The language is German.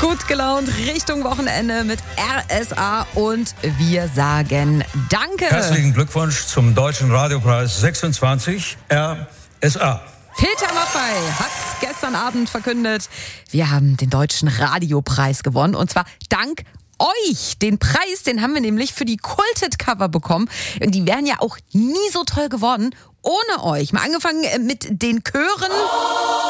Gut gelaunt Richtung Wochenende mit RSA und wir sagen Danke. Herzlichen Glückwunsch zum Deutschen Radiopreis 26 RSA. Peter Maffay hat's gestern Abend verkündet. Wir haben den Deutschen Radiopreis gewonnen und zwar dank euch. Den Preis, den haben wir nämlich für die Kulted-Cover bekommen. Und die wären ja auch nie so toll geworden ohne euch. Mal angefangen mit den Chören.